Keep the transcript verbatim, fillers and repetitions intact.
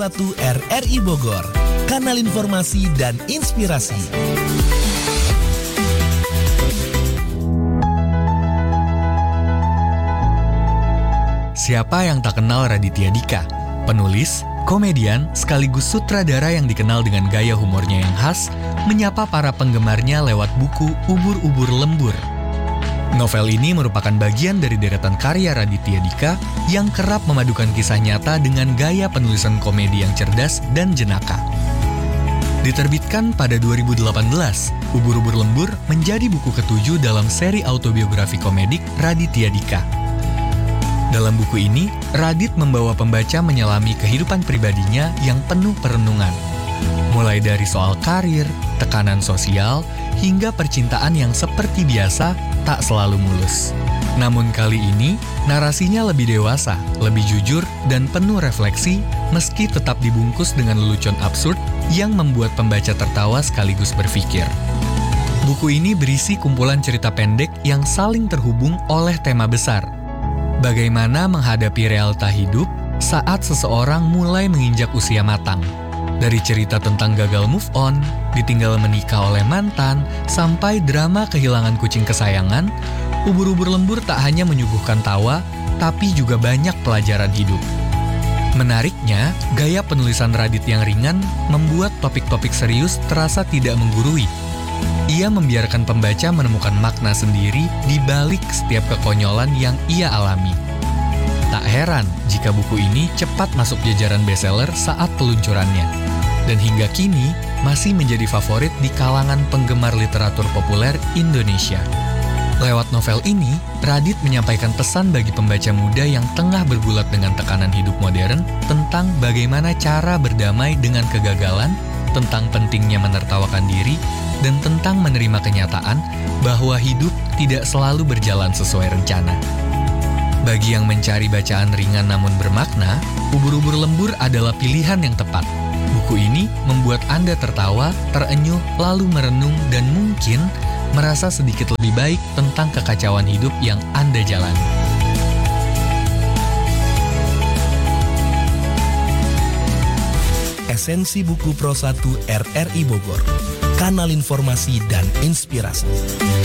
satu R R I Bogor, kanal informasi dan inspirasi. Siapa yang tak kenal Raditya Dika? Penulis, komedian, sekaligus sutradara yang dikenal dengan gaya humornya yang khas, menyapa para penggemarnya lewat buku Ubur-Ubur Lembur. Novel ini merupakan bagian dari deretan karya Raditya Dika yang kerap memadukan kisah nyata dengan gaya penulisan komedi yang cerdas dan jenaka. Diterbitkan pada dua ribu delapan belas, Ubur-Ubur Lembur menjadi buku ketujuh dalam seri autobiografi komedik Raditya Dika. Dalam buku ini, Radit membawa pembaca menyelami kehidupan pribadinya yang penuh perenungan. Mulai dari soal karir, tekanan sosial, hingga percintaan yang seperti biasa tak selalu mulus. Namun kali ini, narasinya lebih dewasa, lebih jujur, dan penuh refleksi, meski tetap dibungkus dengan lelucon absurd yang membuat pembaca tertawa sekaligus berpikir. Buku ini berisi kumpulan cerita pendek yang saling terhubung oleh tema besar. Bagaimana menghadapi realita hidup saat seseorang mulai menginjak usia matang. Dari cerita tentang gagal move on, ditinggal menikah oleh mantan, sampai drama kehilangan kucing kesayangan, Ubur-Ubur Lembur tak hanya menyuguhkan tawa, tapi juga banyak pelajaran hidup. Menariknya, gaya penulisan Radit yang ringan membuat topik-topik serius terasa tidak menggurui. Ia membiarkan pembaca menemukan makna sendiri di balik setiap kekonyolan yang ia alami. Tak heran jika buku ini cepat masuk jajaran bestseller saat peluncurannya, dan hingga kini masih menjadi favorit di kalangan penggemar literatur populer Indonesia. Lewat novel ini, Radit menyampaikan pesan bagi pembaca muda yang tengah bergulat dengan tekanan hidup modern tentang bagaimana cara berdamai dengan kegagalan, tentang pentingnya menertawakan diri, dan tentang menerima kenyataan bahwa hidup tidak selalu berjalan sesuai rencana. Bagi yang mencari bacaan ringan namun bermakna, Ubur-Ubur Lembur adalah pilihan yang tepat. Buku ini membuat Anda tertawa, terenyuh, lalu merenung, dan mungkin merasa sedikit lebih baik tentang kekacauan hidup yang Anda jalani. Esensi buku Pro satu R R I Bogor, kanal informasi dan inspirasi.